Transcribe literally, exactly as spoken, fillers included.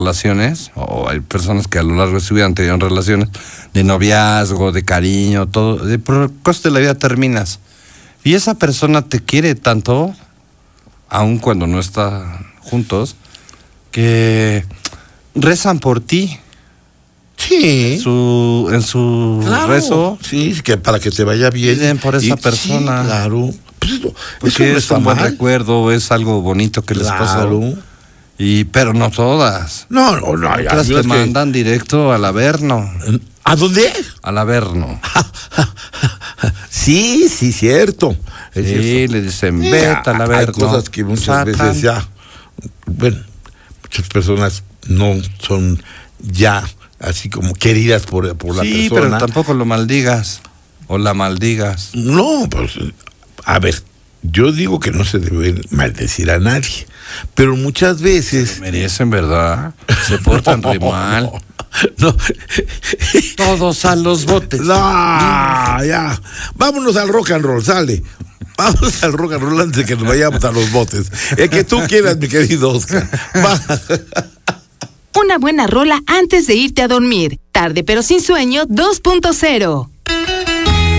relaciones, o hay personas que a lo largo de su vida han tenido relaciones de noviazgo, de cariño, todo, de, por el coste de la vida terminas. Y esa persona te quiere tanto, aun cuando no están juntos, que rezan por ti. Sí. Su, en su claro, rezo. Sí, que para que te vaya bien. Piden por esa y, persona. Sí, claro. Pues eso, porque eso no es está un buen mal. recuerdo, es algo bonito que claro. les pasó. Y, pero no todas. No, no, no. Otras te mandan que... directo al Averno. ¿A dónde? Al Averno. sí, sí, cierto. Es sí, cierto. Le dicen, eh, vete al Averno. Hay cosas que muchas Satan. veces ya, bueno, muchas personas no son ya así como queridas por, por la sí, persona. Sí, pero tampoco lo maldigas o la maldigas. No, pues, a ver, yo digo que no se debe maldecir a nadie, pero muchas veces... Se merecen, ¿verdad? Se portan re mal. No. Todos a los botes. No, ya. Vámonos al rock and roll, sale. Vamos al rock and roll antes de que nos vayamos a los botes. El que tú quieras, mi querido Oscar. Va. Una buena rola antes de irte a dormir. Tarde pero sin sueño dos punto cero.